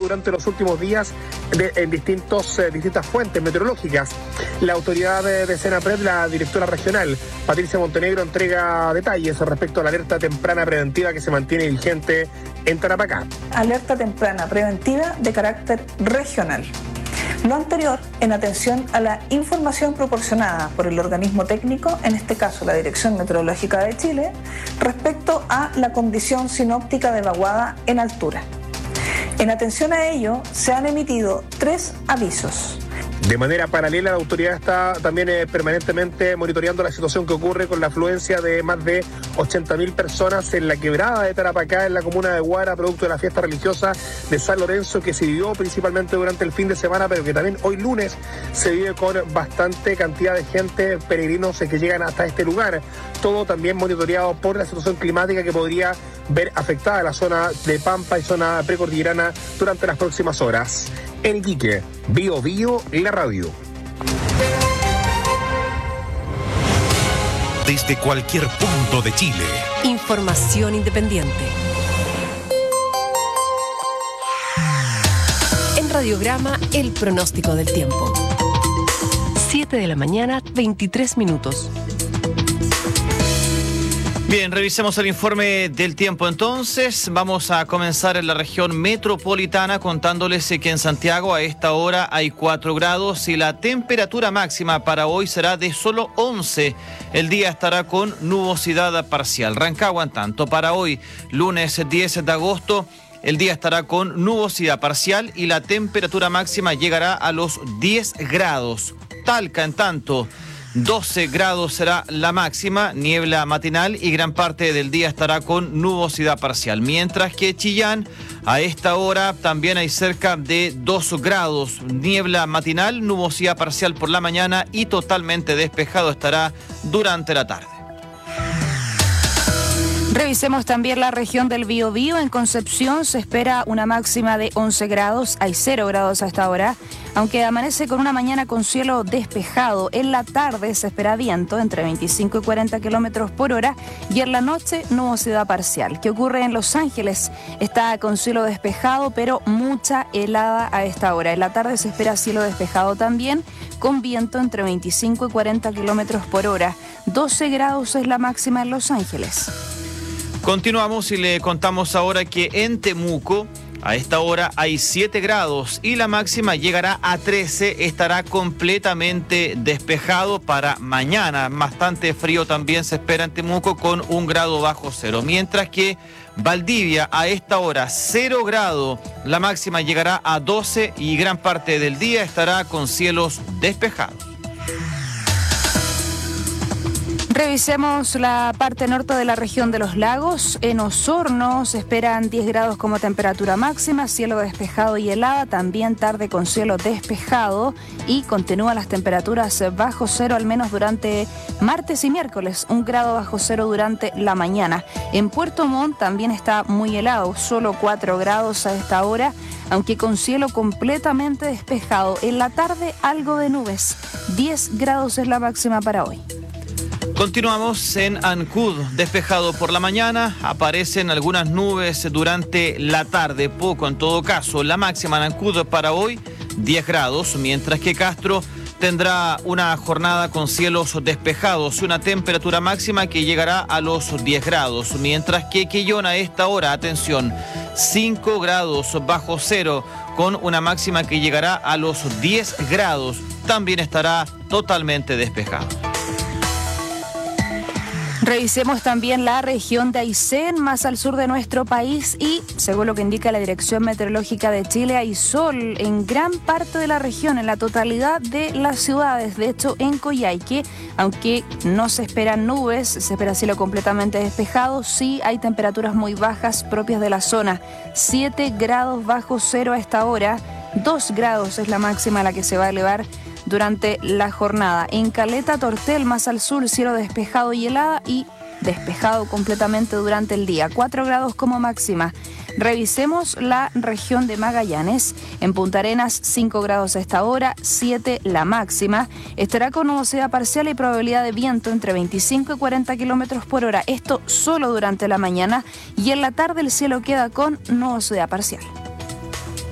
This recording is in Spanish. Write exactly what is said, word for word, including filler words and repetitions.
durante los últimos días de, en distintos, eh, distintas fuentes meteorológicas. La autoridad de, de Senapred, la directora regional, Patricia Montenegro, entrega detalles respecto a la alerta temprana preventiva que se mantiene vigente en Tarapacá. Alerta temprana preventiva de carácter regional. Lo anterior en atención a la información proporcionada por el organismo técnico, en este caso la Dirección Meteorológica de Chile, respecto a la condición sinóptica de vaguada en altura. En atención a ello, se han emitido tres avisos. De manera paralela, la autoridad está también eh, permanentemente monitoreando la situación que ocurre con la afluencia de más de ochenta mil personas en la quebrada de Tarapacá, en la comuna de Huara, producto de la fiesta religiosa de San Lorenzo, que se vivió principalmente durante el fin de semana, pero que también hoy lunes se vive con bastante cantidad de gente, peregrinos que llegan hasta este lugar. Todo también monitoreado por la situación climática que podría ver afectada la zona de Pampa y zona precordillerana durante las próximas horas. En Iquique, Bio Bio, la radio. Desde cualquier punto de Chile. Información independiente. En Radiograma, el pronóstico del tiempo. siete de la mañana, veintitrés minutos. Bien, revisemos el informe del tiempo entonces. Vamos a comenzar en la región metropolitana contándoles que en Santiago a esta hora hay cuatro grados y la temperatura máxima para hoy será de solo once. El día estará con nubosidad parcial. Rancagua, en tanto, para hoy, lunes diez de agosto, el día estará con nubosidad parcial y la temperatura máxima llegará a los diez grados. Talca, en tanto, doce grados será la máxima, niebla matinal y gran parte del día estará con nubosidad parcial. Mientras que Chillán, a esta hora también hay cerca de dos grados, niebla matinal, nubosidad parcial por la mañana y totalmente despejado estará durante la tarde. Revisemos también la región del Biobío. En Concepción se espera una máxima de once grados, hay cero grados a esta hora, aunque amanece con una mañana con cielo despejado. En la tarde se espera viento entre veinticinco y cuarenta kilómetros por hora y en la noche nubosidad parcial. ¿Qué ocurre en Los Ángeles? Está con cielo despejado, pero mucha helada a esta hora. En la tarde se espera cielo despejado también, con viento entre veinticinco y cuarenta kilómetros por hora. doce grados es la máxima en Los Ángeles. Continuamos y le contamos ahora que en Temuco a esta hora hay siete grados y la máxima llegará a trece, estará completamente despejado para mañana. Bastante frío también se espera en Temuco con un grado bajo cero. Mientras que Valdivia a esta hora cero grado, la máxima llegará a doce y gran parte del día estará con cielos despejados. Revisemos la parte norte de la región de los lagos. En Osorno se esperan diez grados como temperatura máxima, cielo despejado y helada, también tarde con cielo despejado y continúan las temperaturas bajo cero al menos durante martes y miércoles, un grado bajo cero durante la mañana. En Puerto Montt también está muy helado, solo cuatro grados a esta hora, aunque con cielo completamente despejado. En la tarde algo de nubes, diez grados es la máxima para hoy. Continuamos en Ancud, despejado por la mañana, aparecen algunas nubes durante la tarde, poco en todo caso. La máxima en Ancud para hoy, diez grados, mientras que Castro tendrá una jornada con cielos despejados y una temperatura máxima que llegará a los diez grados, mientras que Quillón a esta hora, atención, cinco grados bajo cero, con una máxima que llegará a los diez grados, también estará totalmente despejado. Revisemos también la región de Aysén, más al sur de nuestro país y, según lo que indica la Dirección Meteorológica de Chile, hay sol en gran parte de la región, en la totalidad de las ciudades. De hecho, en Coyhaique, aunque no se esperan nubes, se espera cielo completamente despejado, sí hay temperaturas muy bajas propias de la zona. siete grados bajo cero a esta hora, dos grados es la máxima a la que se va a elevar durante la jornada. En Caleta, Tortel, más al sur, cielo despejado y helada y despejado completamente durante el día. cuatro grados como máxima. Revisemos la región de Magallanes. En Punta Arenas, cinco grados a esta hora, siete la máxima. Estará con nubosidad parcial y probabilidad de viento entre veinticinco y cuarenta kilómetros por hora. Esto solo durante la mañana y en la tarde el cielo queda con nubosidad parcial.